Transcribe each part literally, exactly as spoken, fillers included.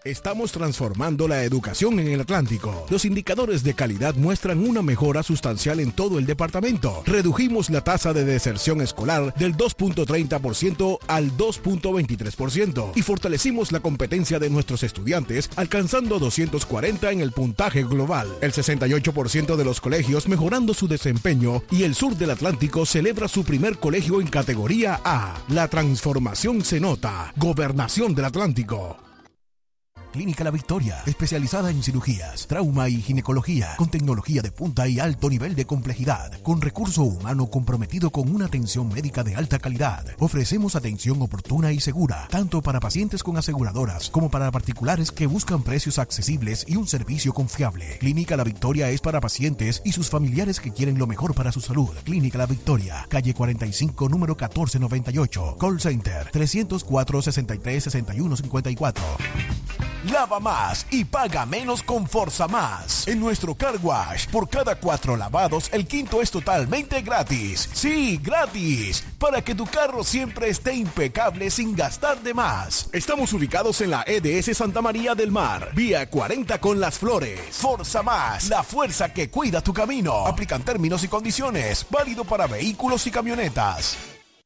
Estamos transformando la educación en el Atlántico. Los indicadores de calidad muestran una mejora sustancial en todo el departamento. Redujimos la tasa de deserción escolar del dos punto treinta por ciento al dos punto veintitrés por ciento y fortalecimos la competencia de nuestros estudiantes alcanzando doscientos cuarenta en el puntaje global. El sesenta y ocho por ciento de los colegios mejorando su desempeño y el sur del Atlántico celebra su primer colegio en categoría A. La transformación se nota. Gobernación del Atlántico. Clínica La Victoria, especializada en cirugías, trauma y ginecología, con tecnología de punta y alto nivel de complejidad, con recurso humano comprometido con una atención médica de alta calidad. Ofrecemos atención oportuna y segura, tanto para pacientes con aseguradoras como para particulares que buscan precios accesibles y un servicio confiable. Clínica La Victoria es para pacientes y sus familiares que quieren lo mejor para su salud. Clínica La Victoria, calle cuarenta y cinco, número catorce noventa y ocho. Call Center trescientos cuatro, sesenta y tres, sesenta y uno cincuenta y cuatro. Lava más y paga menos con Forza Más. En nuestro car wash, por cada cuatro lavados, el quinto es totalmente gratis. Sí, gratis. Para que tu carro siempre esté impecable sin gastar de más. Estamos ubicados en la E D S Santa María del Mar, vía cuarenta con Las Flores. Forza Más, la fuerza que cuida tu camino. Aplican términos y condiciones. Válido para vehículos y camionetas.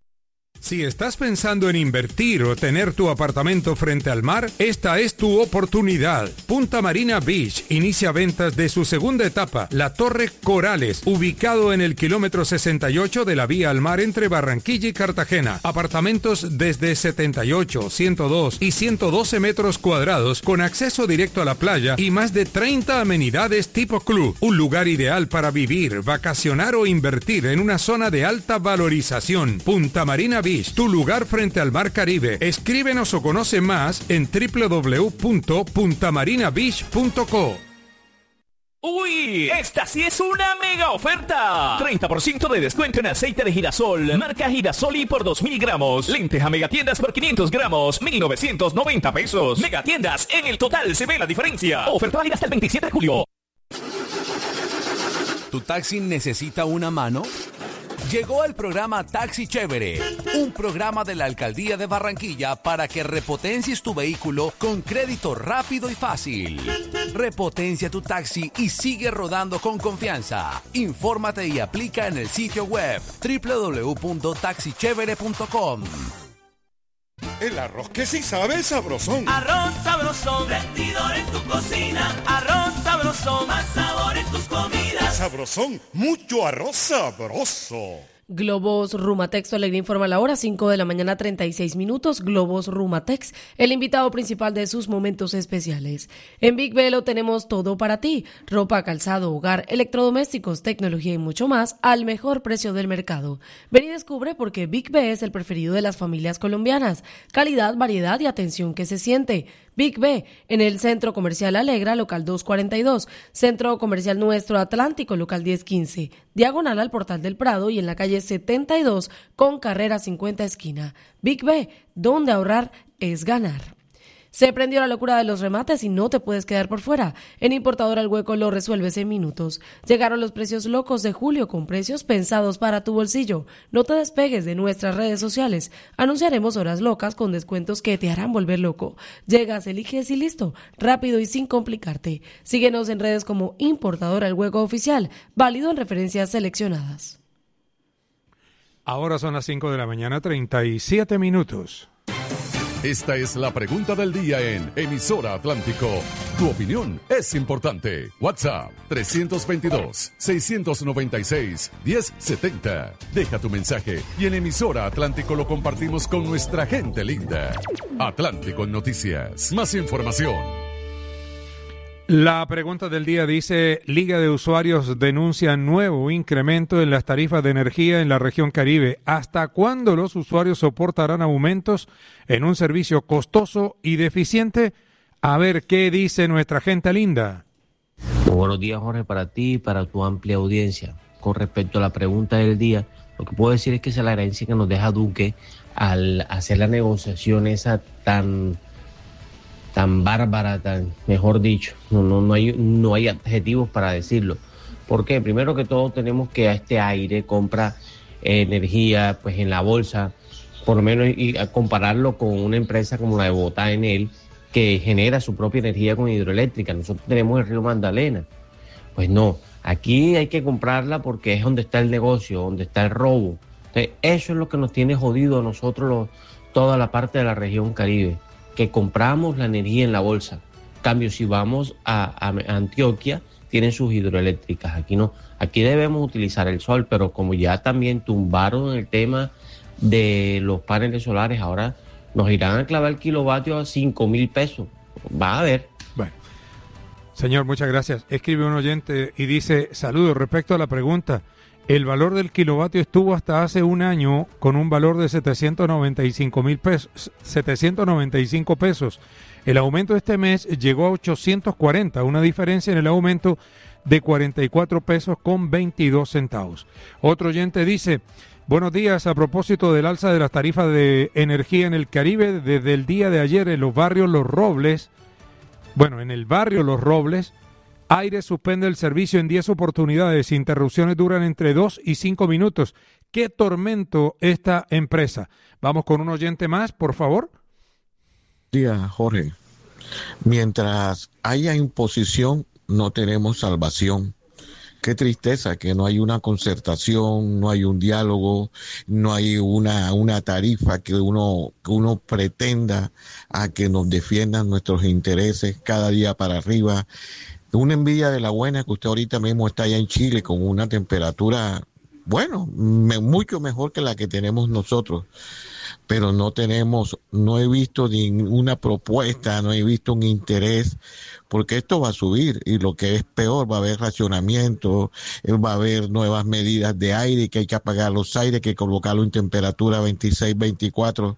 Si estás pensando en invertir o tener tu apartamento frente al mar, esta es tu oportunidad. Punta Marina Beach inicia ventas de su segunda etapa, la Torre Corales, ubicado en el kilómetro sesenta y ocho de la vía al mar entre Barranquilla y Cartagena. Apartamentos desde setenta y ocho, ciento dos y ciento doce metros cuadrados con acceso directo a la playa y más de treinta amenidades tipo club. Un lugar ideal para vivir, vacacionar o invertir en una zona de alta valorización. Punta Marina Beach, tu lugar frente al mar Caribe. Escríbenos o conoce más en doble u doble u doble u punto punta marina beach punto co. ¡Uy! ¡Esta sí es una mega oferta! treinta por ciento de descuento en aceite de girasol. Marca Girasoli por dos mil gramos. Lentes a megatiendas por quinientos gramos. mil novecientos noventa pesos. Megatiendas, en el total se ve la diferencia. Oferta válida hasta el veintisiete de julio. ¿Tu taxi necesita una mano? Llegó el programa Taxi Chévere, un programa de la Alcaldía de Barranquilla para que repotencies tu vehículo con crédito rápido y fácil. Repotencia tu taxi y sigue rodando con confianza. Infórmate y aplica en el sitio web doble u doble u doble u punto taxi chévere punto com. El arroz que sí sabe sabrosón. Arroz sabrosón, rendidor en tu cocina. Arroz sabrosón, más sabor en tus comidas. Sabrosón, mucho arroz sabroso. Globos Rumatex, Alegría informa la hora, cinco de la mañana, treinta y seis minutos. Globos Rumatex, el invitado principal de sus momentos especiales. En Big B lo tenemos todo para ti. Ropa, calzado, hogar, electrodomésticos, tecnología y mucho más al mejor precio del mercado. Ven y descubre por qué Big B es el preferido de las familias colombianas. Calidad, variedad y atención que se siente. Big B, en el Centro Comercial Alegra, local doscientos cuarenta y dos, Centro Comercial Nuestro Atlántico, local diez quince, diagonal al Portal del Prado y en la calle setenta y dos con carrera cincuenta esquina. Big B, donde ahorrar es ganar. Se prendió la locura de los remates y no te puedes quedar por fuera. En Importadora El Hueco lo resuelves en minutos. Llegaron los precios locos de julio con precios pensados para tu bolsillo. No te despegues de nuestras redes sociales. Anunciaremos horas locas con descuentos que te harán volver loco. Llegas, eliges y listo. Rápido y sin complicarte. Síguenos en redes como Importadora El Hueco Oficial. Válido en referencias seleccionadas. Ahora son las cinco de la mañana, treinta y siete minutos. Esta es la pregunta del día en Emisora Atlántico. Tu opinión es importante. WhatsApp tres veintidós, seiscientos noventa y seis, diez setenta. Deja tu mensaje y en Emisora Atlántico lo compartimos con nuestra gente linda. Atlántico Noticias. Más información. La pregunta del día dice, Liga de Usuarios denuncia nuevo incremento en las tarifas de energía en la región Caribe. ¿Hasta cuándo los usuarios soportarán aumentos en un servicio costoso y deficiente? A ver qué dice nuestra gente linda. Muy buenos días, Jorge, para ti y para tu amplia audiencia. Con respecto a la pregunta del día, lo que puedo decir es que esa es la herencia que nos deja Duque al hacer la negociación esa tan... tan bárbara, tan, mejor dicho, no, no, no hay, no hay adjetivos para decirlo. ¿Por qué? Primero que todo tenemos que a este aire compra eh, energía pues en la bolsa, por lo menos y a compararlo con una empresa como la de Bogotá Enel, que genera su propia energía con hidroeléctrica. Nosotros tenemos el río Magdalena. Pues no, aquí hay que comprarla porque es donde está el negocio, donde está el robo. Entonces, eso es lo que nos tiene jodido a nosotros los, toda la parte de la región Caribe, que compramos la energía en la bolsa. En cambio, si vamos a, a Antioquia, tienen sus hidroeléctricas. Aquí no, aquí debemos utilizar el sol, pero como ya también tumbaron el tema de los paneles solares, ahora nos irán a clavar el kilovatio a cinco mil pesos. Va a ver. Bueno, señor, muchas gracias. Escribe un oyente y dice, saludos, respecto a la pregunta, el valor del kilovatio estuvo hasta hace un año con un valor de setecientos noventa y cinco mil pesos, setecientos noventa y cinco pesos. El aumento este mes llegó a ochocientos cuarenta, una diferencia en el aumento de cuarenta y cuatro pesos con veintidós centavos. Otro oyente dice, buenos días, a propósito del alza de las tarifas de energía en el Caribe, desde el día de ayer en los barrios Los Robles, bueno, en el barrio Los Robles, Aire suspende el servicio en diez oportunidades, interrupciones duran entre dos y cinco minutos. ¿Qué tormento esta empresa? Vamos con un oyente más, por favor. Día, Jorge. Mientras haya imposición, no tenemos salvación. Qué tristeza que no hay una concertación, no hay un diálogo, no hay una, una tarifa que uno, que uno pretenda a que nos defiendan nuestros intereses cada día para arriba. Una envidia de la buena que usted ahorita mismo está allá en Chile con una temperatura, bueno, me, mucho mejor que la que tenemos nosotros, pero no tenemos, no he visto ninguna propuesta, no he visto un interés, porque esto va a subir y lo que es peor, va a haber racionamiento, va a haber nuevas medidas de aire, que hay que apagar los aires, que colocarlo en temperatura veintiséis, veinticuatro.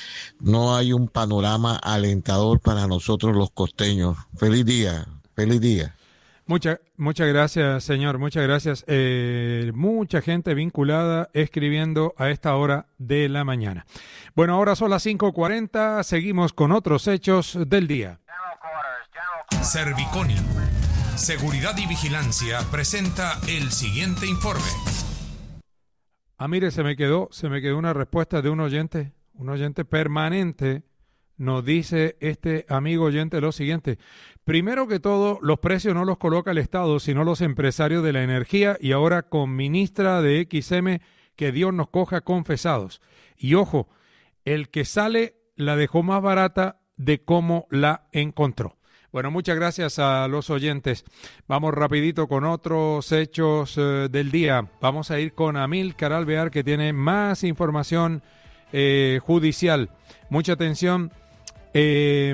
No hay un panorama alentador para nosotros los costeños. Feliz día. Feliz día. Muchas muchas gracias, señor. Muchas gracias. Eh, mucha gente vinculada escribiendo a esta hora de la mañana. Bueno, ahora son las cinco cuarenta. Seguimos con otros hechos del día. Serviconi, Seguridad y Vigilancia, presenta el siguiente informe. Ah, mire, se me quedó, se me quedó una respuesta de un oyente, un oyente permanente. Nos dice este amigo oyente lo siguiente. Primero que todo, los precios no los coloca el Estado, sino los empresarios de la energía, y ahora con ministra de X M, que Dios nos coja confesados. Y ojo, el que sale la dejó más barata de cómo la encontró. Bueno, muchas gracias a los oyentes. Vamos rapidito con otros hechos eh, del día. Vamos a ir con Amílcar Alvear, que tiene más información eh, judicial. Mucha atención. Eh,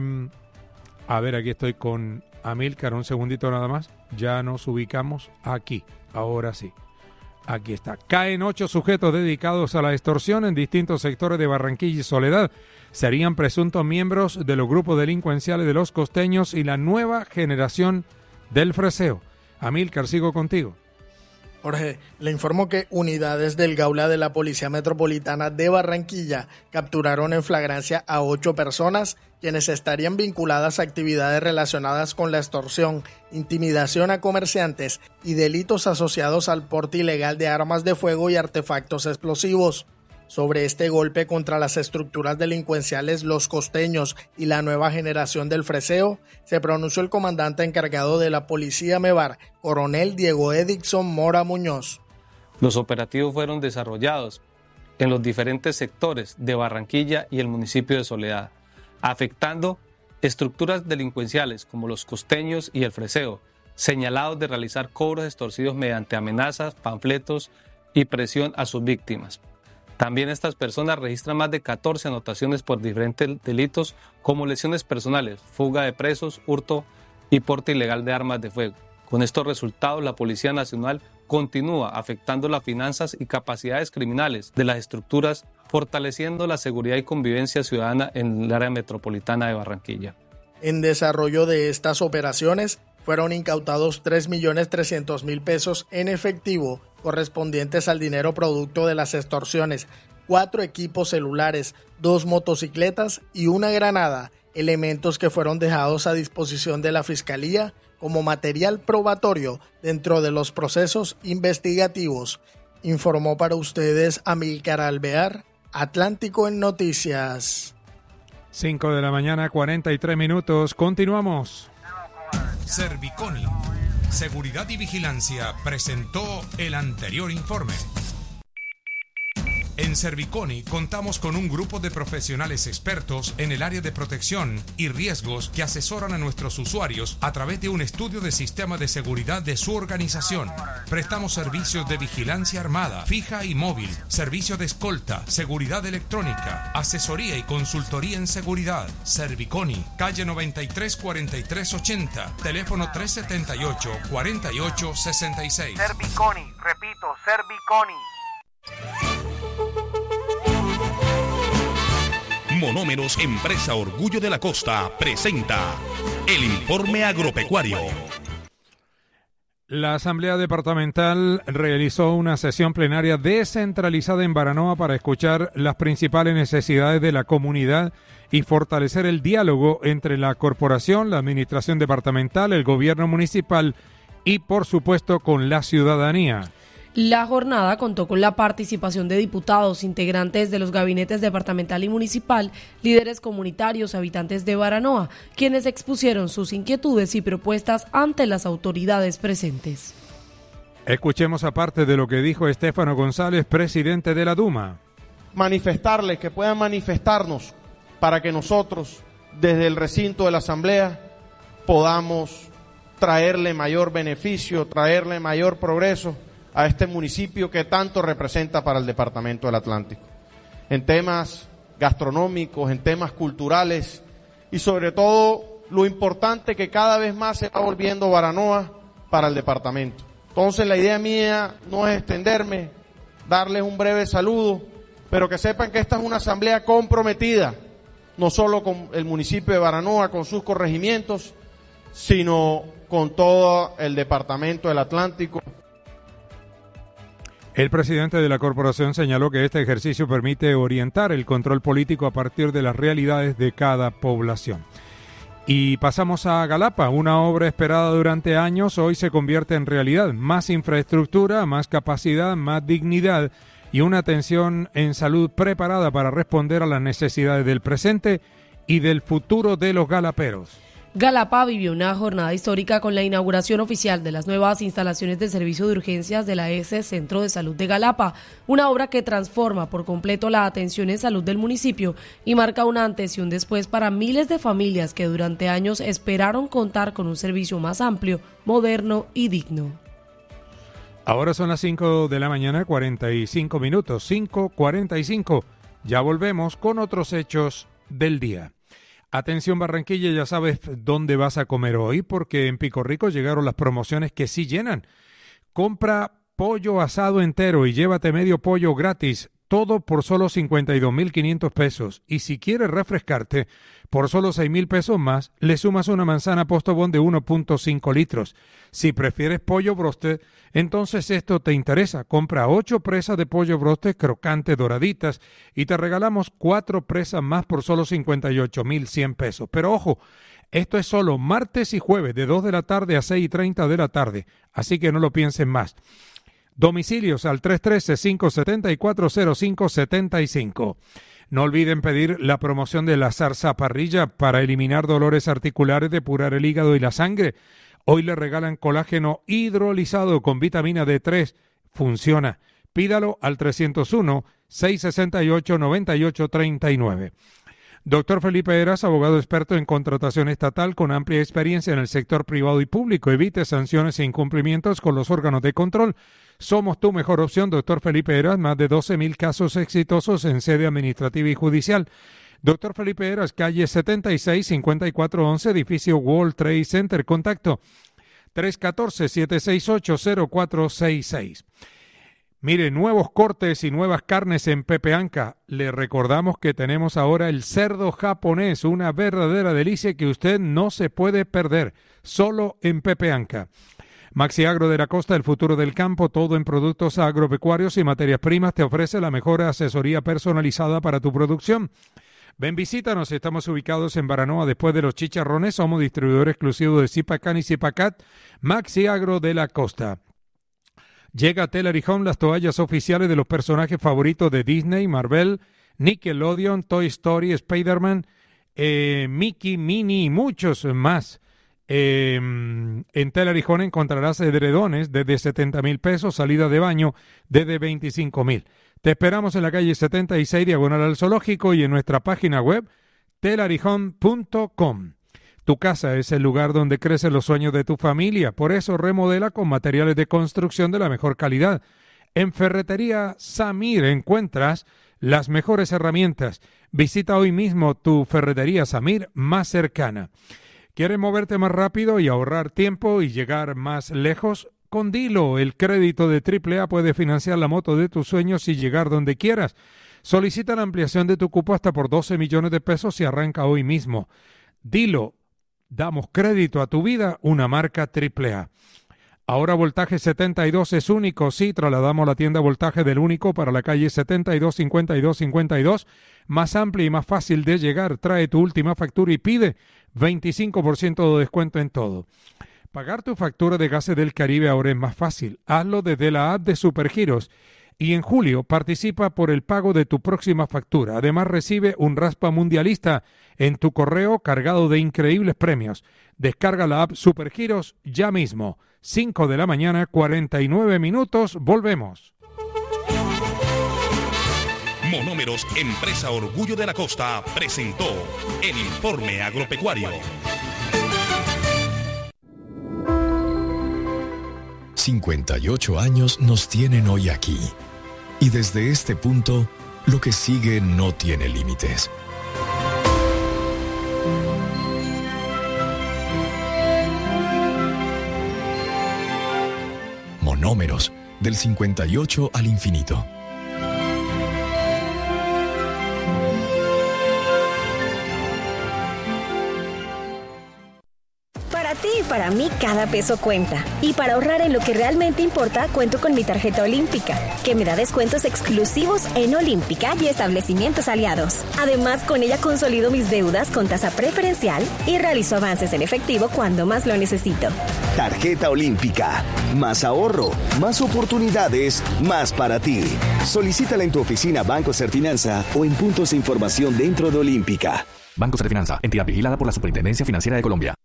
a ver, aquí estoy con Amílcar, un segundito nada más. Ya nos ubicamos aquí, ahora sí. Aquí está. Caen ocho sujetos dedicados a la extorsión en distintos sectores de Barranquilla y Soledad. Serían presuntos miembros de los grupos delincuenciales de los costeños y la nueva generación del freseo. Amílcar, sigo contigo. Jorge, le informo que unidades del Gaula de la Policía Metropolitana de Barranquilla capturaron en flagrancia a ocho personas quienes estarían vinculadas a actividades relacionadas con la extorsión, intimidación a comerciantes y delitos asociados al porte ilegal de armas de fuego y artefactos explosivos. Sobre este golpe contra las estructuras delincuenciales Los Costeños y la nueva generación del freseo, se pronunció el comandante encargado de la Policía Mevar, coronel Diego Edixon Mora Muñoz. Los operativos fueron desarrollados en los diferentes sectores de Barranquilla y el municipio de Soledad, afectando estructuras delincuenciales como Los Costeños y el freseo, señalados de realizar cobros extorsivos mediante amenazas, panfletos y presión a sus víctimas. También estas personas registran más de catorce anotaciones por diferentes delitos como lesiones personales, fuga de presos, hurto y porte ilegal de armas de fuego. Con estos resultados, la Policía Nacional continúa afectando las finanzas y capacidades criminales de las estructuras, fortaleciendo la seguridad y convivencia ciudadana en el área metropolitana de Barranquilla. En desarrollo de estas operaciones, fueron incautados tres millones trescientos mil pesos en efectivo correspondientes al dinero producto de las extorsiones, cuatro equipos celulares, dos motocicletas y una granada, elementos que fueron dejados a disposición de la Fiscalía como material probatorio dentro de los procesos investigativos. Informó para ustedes Amílcar Alvear, Atlántico en Noticias. cinco de la mañana, cuarenta y tres minutos. Continuamos. Serviconi, Seguridad y Vigilancia, presentó el anterior informe. En Serviconi contamos con un grupo de profesionales expertos en el área de protección y riesgos que asesoran a nuestros usuarios a través de un estudio de sistema de seguridad de su organización. Prestamos servicios de vigilancia armada, fija y móvil, servicio de escolta, seguridad electrónica, asesoría y consultoría en seguridad. Serviconi, calle noventa y tres cuarenta y tres ochenta, teléfono tres setenta y ocho, cuarenta y ocho sesenta y seis. Serviconi, repito, Serviconi. Monómeros, empresa Orgullo de la Costa, presenta el informe agropecuario. La Asamblea Departamental realizó una sesión plenaria descentralizada en Baranoa para escuchar las principales necesidades de la comunidad y fortalecer el diálogo entre la corporación, la administración departamental, el gobierno municipal y, por supuesto, con la ciudadanía. La jornada contó con la participación de diputados, integrantes de los gabinetes departamental y municipal, líderes comunitarios, habitantes de Baranoa, quienes expusieron sus inquietudes y propuestas ante las autoridades presentes. Escuchemos aparte de lo que dijo Estefano González, presidente de la Duma. Manifestarles que puedan manifestarnos para que nosotros, desde el recinto de la Asamblea, podamos traerle mayor beneficio, traerle mayor progreso a este municipio que tanto representa para el Departamento del Atlántico, en temas gastronómicos, en temas culturales y sobre todo lo importante que cada vez más se va volviendo Baranoa para el departamento. Entonces la idea mía no es extenderme, darles un breve saludo, pero que sepan que esta es una asamblea comprometida, no solo con el municipio de Baranoa, con sus corregimientos, sino con todo el Departamento del Atlántico. El presidente de la corporación señaló que este ejercicio permite orientar el control político a partir de las realidades de cada población. Y pasamos a Galapa, una obra esperada durante años, hoy se convierte en realidad. Más infraestructura, más capacidad, más dignidad y una atención en salud preparada para responder a las necesidades del presente y del futuro de los galaperos. Galapa vivió una jornada histórica con la inauguración oficial de las nuevas instalaciones del servicio de urgencias de la E S Centro de Salud de Galapa, una obra que transforma por completo la atención en salud del municipio y marca un antes y un después para miles de familias que durante años esperaron contar con un servicio más amplio, moderno y digno. Ahora son las cinco de la mañana, cuarenta y cinco minutos, cinco cuarenta y cinco. Ya volvemos con otros hechos del día. Atención Barranquilla, ya sabes dónde vas a comer hoy, porque en Pico Rico llegaron las promociones que sí llenan. Compra pollo asado entero y llévate medio pollo gratis, todo por solo cincuenta y dos mil quinientos pesos. Y si quieres refrescarte, por solo seis mil pesos más, le sumas una manzana Postobón de uno punto cinco litros. Si prefieres pollo broster, entonces esto te interesa. Compra ocho presas de pollo broster crocantes doraditas y te regalamos cuatro presas más por solo cincuenta y ocho mil cien pesos. Pero ojo, esto es solo martes y jueves de dos de la tarde a seis y treinta de la tarde, así que no lo piensen más. Domicilios al tres uno tres, cinco siete cuatro, cero cinco siete cinco. No olviden pedir la promoción de la zarza parrilla para eliminar dolores articulares, depurar el hígado y la sangre. Hoy le regalan colágeno hidrolizado con vitamina D tres. Funciona. Pídalo al trescientos uno, seiscientos sesenta y ocho, noventa y ocho treinta y nueve. Doctor Felipe Heras, abogado experto en contratación estatal con amplia experiencia en el sector privado y público. Evite sanciones e incumplimientos con los órganos de control. Somos tu mejor opción, doctor Felipe Heras. Más de doce mil casos exitosos en sede administrativa y judicial. Doctor Felipe Heras, calle setenta y seis, cincuenta y cuatro once, edificio World Trade Center. Contacto tres uno cuatro, siete seis ocho, cero cuatro seis seis. Mire, nuevos cortes y nuevas carnes en Pepe Anca. Le recordamos que tenemos ahora el cerdo japonés, una verdadera delicia que usted no se puede perder, solo en Pepe Anca. Maxi Agro de la Costa, el futuro del campo, todo en productos agropecuarios y materias primas, te ofrece la mejor asesoría personalizada para tu producción. Ven, visítanos, estamos ubicados en Baranoa después de los chicharrones, somos distribuidor exclusivo de Zipacan y Zipacat. Maxi Agro de la Costa. Llega a Teller y Home, las toallas oficiales de los personajes favoritos de Disney, Marvel, Nickelodeon, Toy Story, Spider-Man eh, Mickey, Mini y muchos más. Eh, en Tela Arijón encontrarás edredones desde setenta mil pesos, salida de baño desde veinticinco mil. Te esperamos en la calle setenta y seis, diagonal al Zoológico, y en nuestra página web telarijón punto com. Tu casa es el lugar donde crecen los sueños de tu familia, por eso remodela con materiales de construcción de la mejor calidad. En Ferretería Samir encuentras las mejores herramientas. Visita hoy mismo tu Ferretería Samir más cercana. ¿Quieres moverte más rápido y ahorrar tiempo y llegar más lejos? Con Dilo, el crédito de triple A puede financiar la moto de tus sueños y llegar donde quieras. Solicita la ampliación de tu cupo hasta por doce millones de pesos y arranca hoy mismo. Dilo, damos crédito a tu vida, una marca triple A. Ahora Voltaje setenta y dos es único. Sí, trasladamos la tienda Voltaje del Único para la calle setenta y dos cincuenta y dos cincuenta y dos. Más amplia y más fácil de llegar. Trae tu última factura y pide veinticinco por ciento de descuento en todo. Pagar tu factura de Gases del Caribe ahora es más fácil. Hazlo desde la app de Supergiros. Y en julio participa por el pago de tu próxima factura. Además recibe un raspa mundialista en tu correo cargado de increíbles premios. Descarga la app Supergiros ya mismo. cinco de la mañana, cuarenta y nueve minutos. Volvemos. Monómeros, empresa Orgullo de la Costa, presentó el informe agropecuario. cincuenta y ocho años nos tienen hoy aquí. Y desde este punto, lo que sigue no tiene límites. Monómeros, del cincuenta y ocho al infinito. Para ti y para mí cada peso cuenta. Y para ahorrar en lo que realmente importa, cuento con mi tarjeta Olímpica, que me da descuentos exclusivos en Olímpica y establecimientos aliados. Además, con ella consolido mis deudas con tasa preferencial y realizo avances en efectivo cuando más lo necesito. Tarjeta Olímpica. Más ahorro, más oportunidades, más para ti. Solicítala en tu oficina Banco Serfinanza o en puntos de información dentro de Olímpica. Banco Serfinanza, entidad vigilada por la Superintendencia Financiera de Colombia.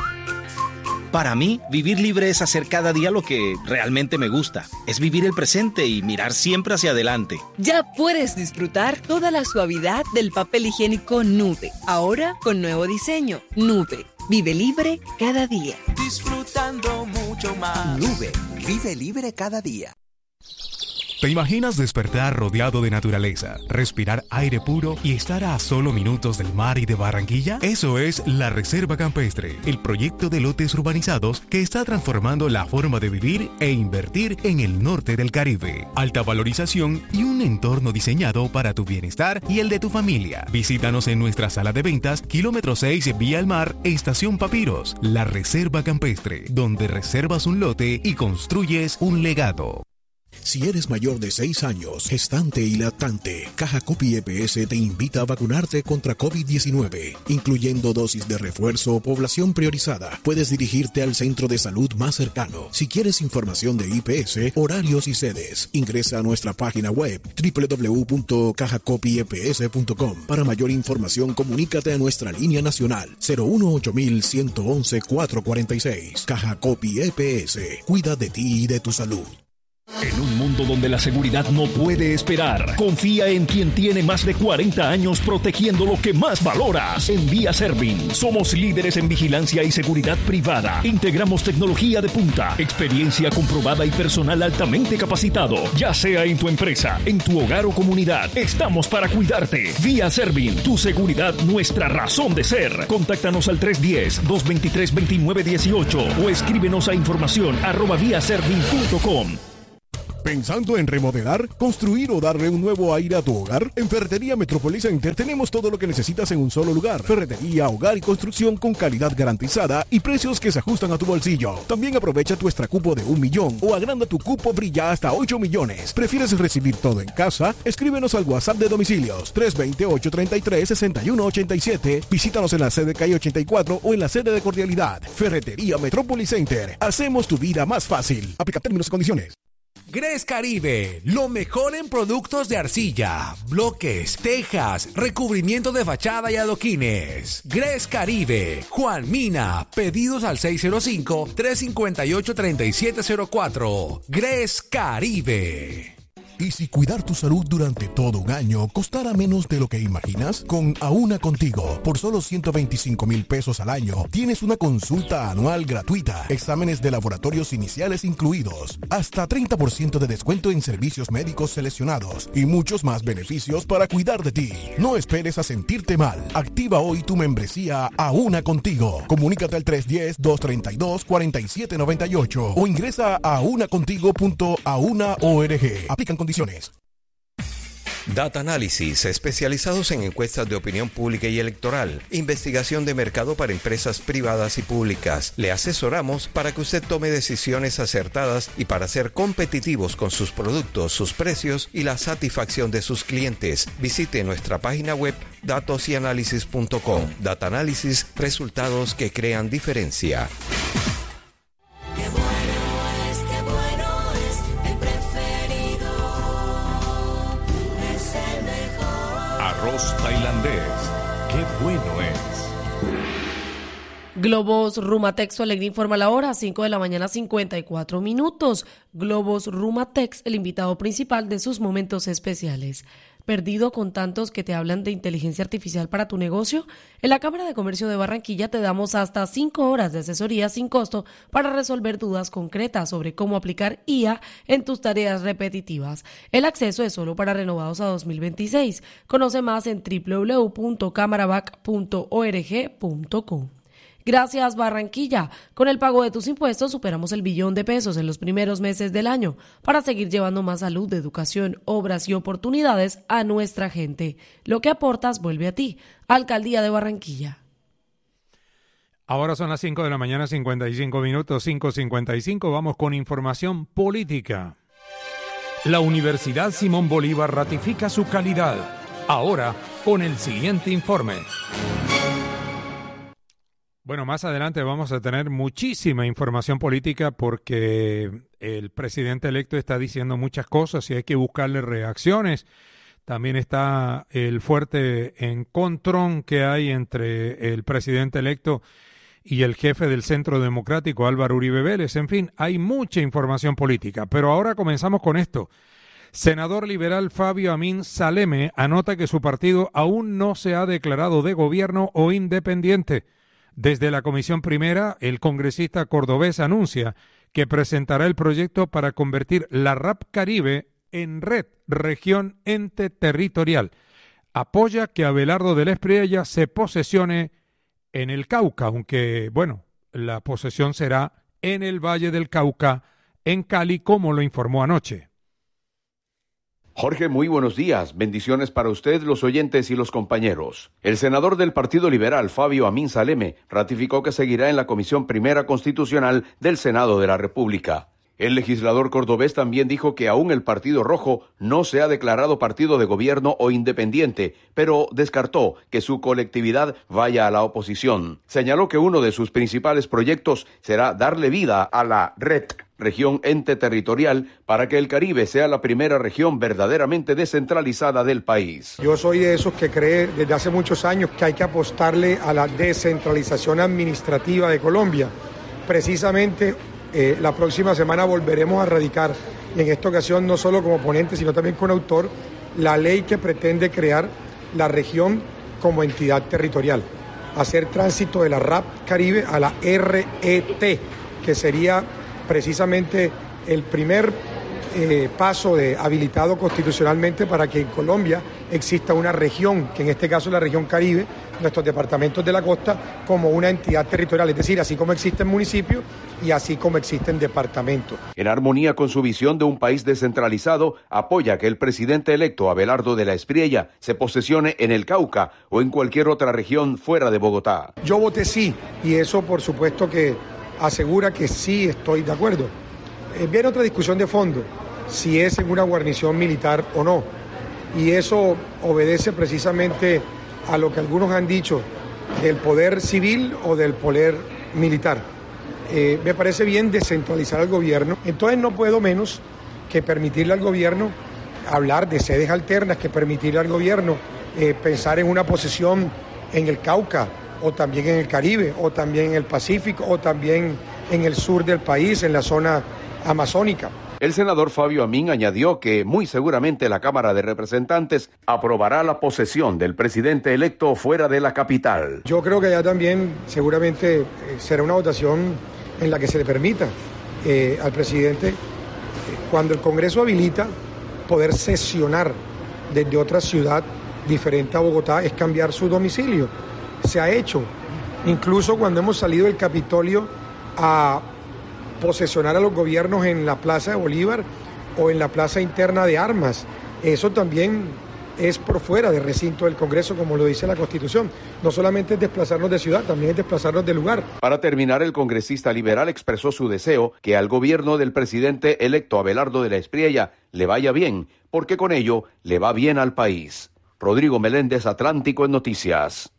Para mí, vivir libre es hacer cada día lo que realmente me gusta. Es vivir el presente y mirar siempre hacia adelante. Ya puedes disfrutar toda la suavidad del papel higiénico Nube. Ahora con nuevo diseño. Nube. Vive libre cada día. Disfrutando mucho más. Nube. Vive libre cada día. ¿Te imaginas despertar rodeado de naturaleza, respirar aire puro y estar a solo minutos del mar y de Barranquilla? Eso es La Reserva Campestre, el proyecto de lotes urbanizados que está transformando la forma de vivir e invertir en el norte del Caribe. Alta valorización y un entorno diseñado para tu bienestar y el de tu familia. Visítanos en nuestra sala de ventas, kilómetro seis, Vía al Mar, Estación Papiros. La Reserva Campestre, donde reservas un lote y construyes un legado. Si eres mayor de seis años, gestante y lactante, Caja Copy E P S te invita a vacunarte contra COVID diecinueve, incluyendo dosis de refuerzo o población priorizada. Puedes dirigirte al centro de salud más cercano. Si quieres información de I P S, horarios y sedes, ingresa a nuestra página web doble u doble u doble u punto caja copy e p s punto com. Para mayor información, comunícate a nuestra línea nacional cero uno ocho uno uno uno cuatro cuatro seis. Caja Copy E P S. Cuida de ti y de tu salud. En un mundo donde la seguridad no puede esperar, confía en quien tiene más de cuarenta años protegiendo lo que más valoras. En Vía Servin, somos líderes en vigilancia y seguridad privada. Integramos tecnología de punta, experiencia comprobada y personal altamente capacitado. Ya sea en tu empresa, en tu hogar o comunidad, estamos para cuidarte. Vía Servin, tu seguridad, nuestra razón de ser. Contáctanos al tres uno cero, dos dos tres, dos nueve uno ocho o escríbenos a información arroba viaservin punto com. ¿Pensando en remodelar, construir o darle un nuevo aire a tu hogar? En Ferretería Metrópolis Center tenemos todo lo que necesitas en un solo lugar. Ferretería, hogar y construcción con calidad garantizada y precios que se ajustan a tu bolsillo. También aprovecha tu extra cupo de un millón o agranda tu cupo Brilla hasta ocho millones. ¿Prefieres recibir todo en casa? Escríbenos al WhatsApp de domicilios tres dos cero, ocho tres tres, seis uno ocho siete. Visítanos en la sede calle ochenta y cuatro o en la sede de Cordialidad. Ferretería Metrópolis Center. Hacemos tu vida más fácil. Aplica términos y condiciones. Gres Caribe, lo mejor en productos de arcilla, bloques, tejas, recubrimiento de fachada y adoquines. Gres Caribe, Juan Mina, pedidos al seis cero cinco, tres cinco ocho, tres siete cero cuatro. Gres Caribe. ¿Y si cuidar tu salud durante todo un año costara menos de lo que imaginas? Con Aúna Contigo, por solo ciento veinticinco mil pesos al año, tienes una consulta anual gratuita, exámenes de laboratorios iniciales incluidos, hasta treinta por ciento de descuento en servicios médicos seleccionados y muchos más beneficios para cuidar de ti. No esperes a sentirte mal. Activa hoy tu membresía Aúna Contigo. Comunícate al tres uno cero, dos tres dos, cuatro siete nueve ocho o ingresa a aunacontigo punto auna punto org. Aplican condiciones. Data Analysis, especializados en encuestas de opinión pública y electoral, investigación de mercado para empresas privadas y públicas. Le asesoramos para que usted tome decisiones acertadas y para ser competitivos con sus productos, sus precios y la satisfacción de sus clientes. Visite nuestra página web datos y análisis punto com. Data Analysis, resultados que crean diferencia. Arroz tailandés, qué bueno es. Globos Rumatex, su alegría informa la hora, cinco de la mañana, cincuenta y cuatro minutos. Globos Rumatex, el invitado principal de sus momentos especiales. ¿Perdido con tantos que te hablan de inteligencia artificial para tu negocio? En la Cámara de Comercio de Barranquilla te damos hasta cinco horas de asesoría sin costo para resolver dudas concretas sobre cómo aplicar I A en tus tareas repetitivas. El acceso es solo para renovados a dos mil veintiséis. Conoce más en doble u doble u doble u punto camarabac punto org punto co. Gracias, Barranquilla. Con el pago de tus impuestos superamos el billón de pesos en los primeros meses del año para seguir llevando más salud, educación, obras y oportunidades a nuestra gente. Lo que aportas vuelve a ti. Alcaldía de Barranquilla. Ahora son las cinco de la mañana, cincuenta y cinco minutos, cinco cincuenta y cinco. Vamos con información política. La Universidad Simón Bolívar ratifica su calidad. Ahora, con el siguiente informe. Bueno, más adelante vamos a tener muchísima información política porque el presidente electo está diciendo muchas cosas y hay que buscarle reacciones. También está el fuerte encontrón que hay entre el presidente electo y el jefe del Centro Democrático, Álvaro Uribe Vélez. En fin, hay mucha información política. Pero ahora comenzamos con esto. Senador liberal Fabio Amin Saleme anota que su partido aún no se ha declarado de gobierno o independiente. Desde la Comisión Primera, el congresista cordobés anuncia que presentará el proyecto para convertir la R A P Caribe en red, región, ente territorial. Apoya que Abelardo de la Espriella se posesione en el Cauca, aunque, bueno, la posesión será en el Valle del Cauca, en Cali, como lo informó anoche. Jorge, muy buenos días. Bendiciones para usted, los oyentes y los compañeros. El senador del Partido Liberal, Fabio Amin Saleme, ratificó que seguirá en la Comisión Primera Constitucional del Senado de la República. El legislador cordobés también dijo que aún el Partido Rojo no se ha declarado partido de gobierno o independiente, pero descartó que su colectividad vaya a la oposición. Señaló que uno de sus principales proyectos será darle vida a la red, región ente territorial, para que el Caribe sea la primera región verdaderamente descentralizada del país. Yo soy de esos que cree desde hace muchos años que hay que apostarle a la descentralización administrativa de Colombia. Precisamente eh, la próxima semana volveremos a radicar, y en esta ocasión no solo como ponente, sino también con autor, la ley que pretende crear la región como entidad territorial, hacer tránsito de la R A P Caribe a la R E T, que sería precisamente el primer eh, paso de habilitado constitucionalmente para que en Colombia exista una región, que en este caso es la región Caribe, nuestros departamentos de la costa, como una entidad territorial, es decir, así como existen municipios y así como existen departamentos. En armonía con su visión de un país descentralizado, apoya que el presidente electo Abelardo de la Espriella se posesione en el Cauca o en cualquier otra región fuera de Bogotá. Yo voté sí, y eso por supuesto que asegura que sí estoy de acuerdo. Eh, viene otra discusión de fondo, si es en una guarnición militar o no, y eso obedece precisamente a lo que algunos han dicho del poder civil o del poder militar. Eh, me parece bien descentralizar el gobierno, entonces no puedo menos que permitirle al gobierno hablar de sedes alternas, que permitirle al gobierno eh, pensar en una posesión en el Cauca, o también en el Caribe, o también en el Pacífico, o también en el sur del país, en la zona amazónica. El senador Fabio Amín añadió que muy seguramente la Cámara de Representantes aprobará la posesión del presidente electo fuera de la capital. Yo creo que ya también seguramente eh, será una votación en la que se le permita eh, al presidente, eh, cuando el Congreso habilita, poder sesionar desde otra ciudad diferente a Bogotá, es cambiar su domicilio. Se ha hecho, incluso cuando hemos salido del Capitolio a posesionar a los gobiernos en la Plaza de Bolívar o en la Plaza Interna de Armas. Eso también es por fuera del recinto del Congreso, como lo dice la Constitución. No solamente es desplazarnos de ciudad, también es desplazarnos de lugar. Para terminar, el congresista liberal expresó su deseo que al gobierno del presidente electo Abelardo de la Espriella le vaya bien, porque con ello le va bien al país. Rodrigo Meléndez, Atlántico en Noticias.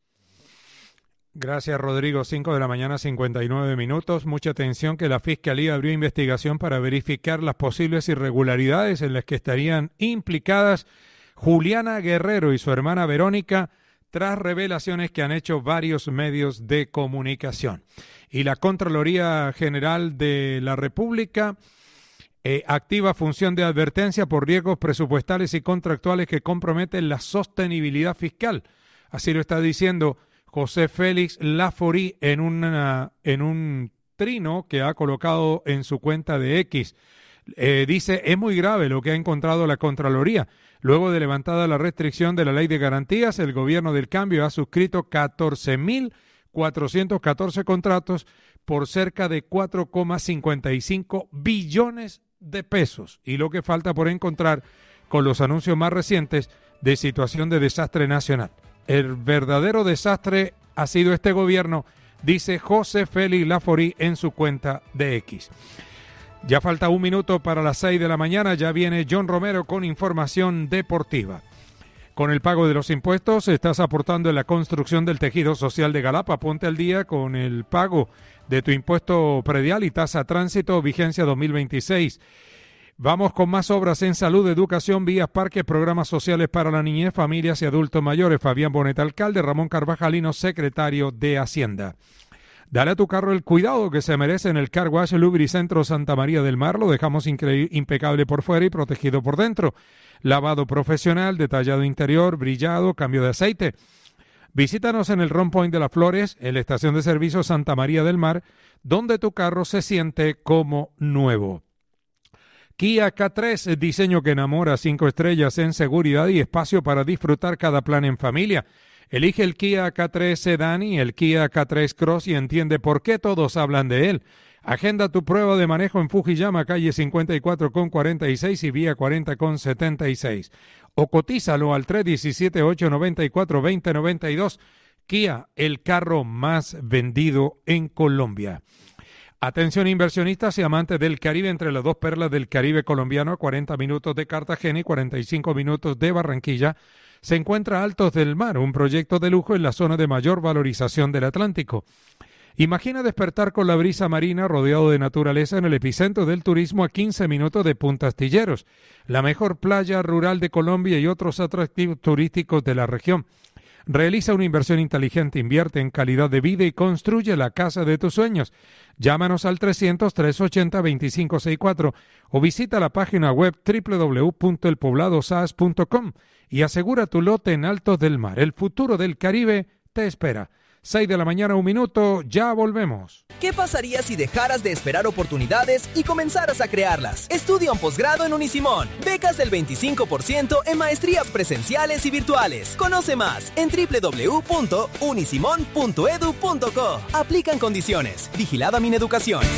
Gracias, Rodrigo. cinco de la mañana, cincuenta y nueve minutos. Mucha atención que la Fiscalía abrió investigación para verificar las posibles irregularidades en las que estarían implicadas Juliana Guerrero y su hermana Verónica, tras revelaciones que han hecho varios medios de comunicación. Y la Contraloría General de la República eh, activa función de advertencia por riesgos presupuestales y contractuales que comprometen la sostenibilidad fiscal. Así lo está diciendo José Félix Laforí en, una, en un trino que ha colocado en su cuenta de X. Eh, dice, es muy grave lo que ha encontrado la Contraloría. Luego de levantada la restricción de la Ley de Garantías, el Gobierno del Cambio ha suscrito catorce mil cuatrocientos catorce contratos por cerca de cuatro coma cincuenta y cinco billones de pesos. Y lo que falta por encontrar con los anuncios más recientes de situación de desastre nacional. El verdadero desastre ha sido este gobierno, dice José Félix Laforí en su cuenta de X. Ya falta un minuto para las seis de la mañana, ya viene John Romero con información deportiva. Con el pago de los impuestos estás aportando en la construcción del tejido social de Galapa. Ponte al día con el pago de tu impuesto predial y tasa tránsito, vigencia dos mil veintiséis. Vamos con más obras en salud, educación, vías, parques, programas sociales para la niñez, familias y adultos mayores. Fabián Bonet, alcalde, Ramón Carvajalino, secretario de Hacienda. Dale a tu carro el cuidado que se merece en el Car Wash Lubricentro Santa María del Mar. Lo dejamos incre- impecable por fuera y protegido por dentro. Lavado profesional, detallado interior, brillado, cambio de aceite. Visítanos en el Ron Point de las Flores, en la estación de servicio Santa María del Mar, donde tu carro se siente como nuevo. Kia K tres, diseño que enamora, cinco estrellas en seguridad y espacio para disfrutar cada plan en familia. Elige el Kia K tres Sedan y el Kia K tres Cross y entiende por qué todos hablan de él. Agenda tu prueba de manejo en Fujiyama, calle cincuenta y cuatro con cuarenta y seis y vía cuarenta con setenta y seis. O cotízalo al tres uno siete, ocho nueve cuatro, dos cero nueve dos. Kia, el carro más vendido en Colombia. Atención inversionistas y amantes del Caribe, entre las dos perlas del Caribe colombiano, a cuarenta minutos de Cartagena y cuarenta y cinco minutos de Barranquilla, se encuentra Altos del Mar, un proyecto de lujo en la zona de mayor valorización del Atlántico. Imagina despertar con la brisa marina rodeado de naturaleza en el epicentro del turismo a quince minutos de Punta Astilleros, la mejor playa rural de Colombia y otros atractivos turísticos de la región. Realiza una inversión inteligente, invierte en calidad de vida y construye la casa de tus sueños. Llámanos al trescientos, trescientos ochenta, veinticinco sesenta y cuatro o visita la página web doble u doble u doble u punto el poblado s a s punto com y asegura tu lote en Altos del Mar. El futuro del Caribe te espera. seis de la mañana, un minuto, ya volvemos. ¿Qué pasaría si dejaras de esperar oportunidades y comenzaras a crearlas? Estudia un posgrado en Unisimón. Becas del veinticinco por ciento en maestrías presenciales y virtuales. Conoce más en doble u doble u doble u punto unisimón punto edu punto co. Aplican condiciones. Vigilada Mineducación.